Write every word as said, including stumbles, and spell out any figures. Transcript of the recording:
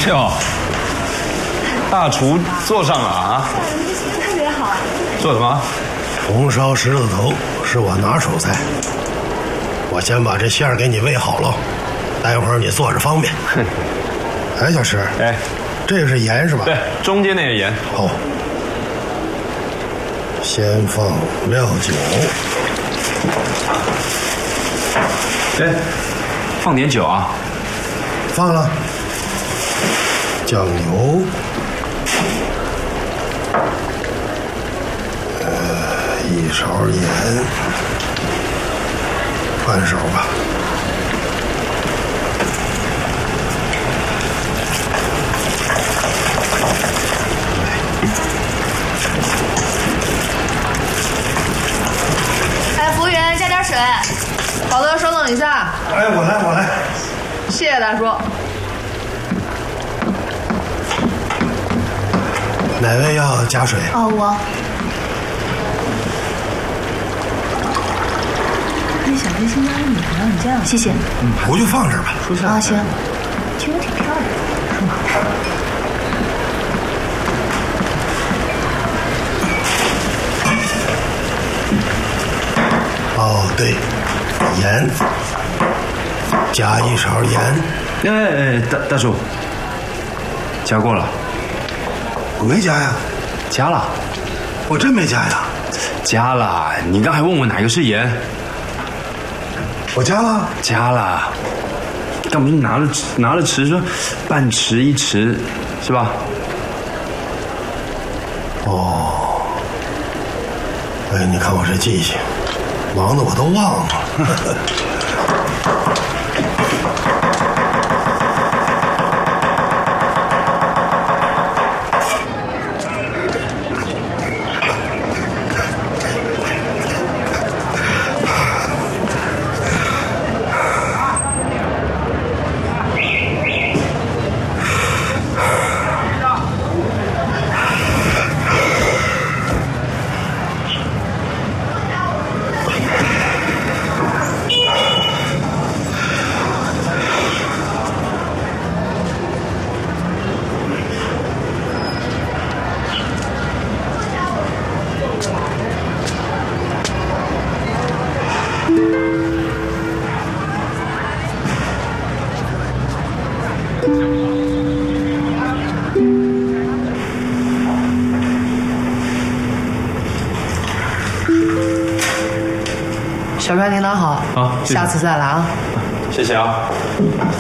哟，大厨坐上了啊！ 你心情特别好。 做什么？ 红烧狮子头是我拿手菜，我先把这馅儿给你喂好了，待会儿你坐着方便。哎，小石， 哎， 这个是盐是吧？ 对，中间那个盐。 好，先放料酒。 哎，放点酒啊。 放了。酱油。呃，一勺盐，半勺吧。 哎，服务员，加点水。保德，稍等一下。 哎，我来，我来。 谢谢大叔。 哪位要加水？ 哦，我。那小飞新家的女朋友，你这样，谢谢。 嗯，壶就放这儿吧。 啊，行。听着挺漂亮的，是吗？ 哦，对，盐，加一勺盐。 哎哎，大大叔，加过了。 我没加呀。 加了。 我真没加呀。 加了，你刚还问我哪个是盐。 我加了。 加了。干嘛拿了拿了匙说半匙一匙，是吧？ 哦。哎，你看我这记性。忙的我都忘了。 小票您拿好， 好， 下次再来啊。 谢谢啊。